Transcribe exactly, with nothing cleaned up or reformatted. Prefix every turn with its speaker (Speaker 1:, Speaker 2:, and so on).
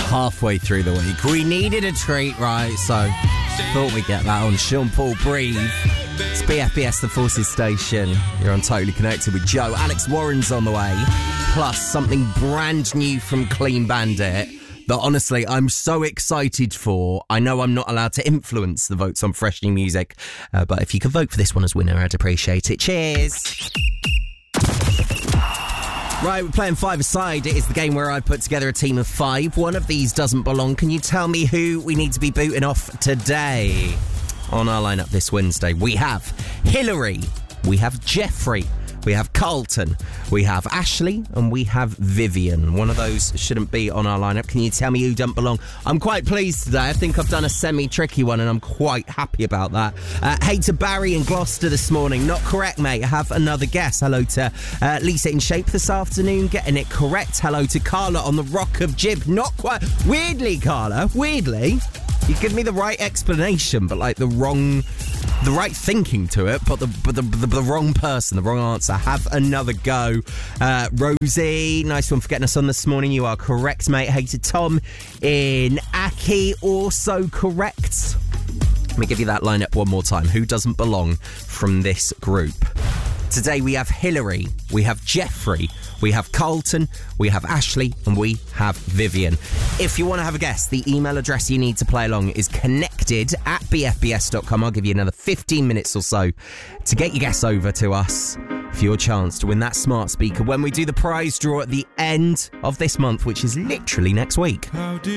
Speaker 1: halfway through the week. We needed a treat, right? So thought we'd get that on Sean Paul Breathe. It's B F B S, the Forces Station. You're on Totally Connected with Joe. Alex Warren's on the way. Plus something brand new from Clean Bandit that honestly I'm so excited for. I know I'm not allowed to influence the votes on Fresh New Music, uh, but if you could vote for this one as winner, I'd appreciate it. Cheers. Right, we're playing five-a-side. It is the game where I put together a team of five. One of these doesn't belong. Can you tell me who we need to be booting off today? On our lineup this Wednesday, we have Hillary, we have Jeffrey, we have Carlton, we have Ashley, and we have Vivian. One of those shouldn't be on our lineup. Can you tell me who doesn't belong? I'm quite pleased today. I think I've done a semi-tricky one, and I'm quite happy about that. Uh, hey to Barry in Gloucester this morning. Not correct, mate. I have another guess. Hello to uh, Lisa in Shape this afternoon. Getting it correct. Hello to Carla on the Rock of Jib. Not quite. Weirdly, Carla, weirdly, you give me the right explanation, but like the wrong... the right thinking to it, but the but the, the, the wrong person, the wrong answer. Have another go. Uh, Rosie, nice one for getting us on this morning. You are correct, mate. Hey to Tom in Aki, also correct. Let me give you that lineup one more time. Who doesn't belong from this group? Today we have Hillary, we have Jeffrey, we have Carlton, we have Ashley, and we have Vivian. If you want to have a guess, the email address you need to play along is connected at b f b s dot com. I'll give you another fifteen minutes or so to get your guess over to us for your chance to win that smart speaker when we do the prize draw at the end of this month, which is literally next week.